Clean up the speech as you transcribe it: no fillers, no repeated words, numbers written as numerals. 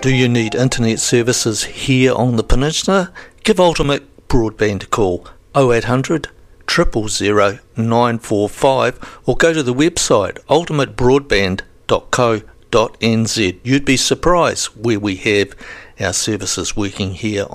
Do you need internet services here on the peninsula? Give Ultimate Broadband a call 0800 000 945 or go to the website ultimatebroadband.co.nz. You'd be surprised where we have our services working here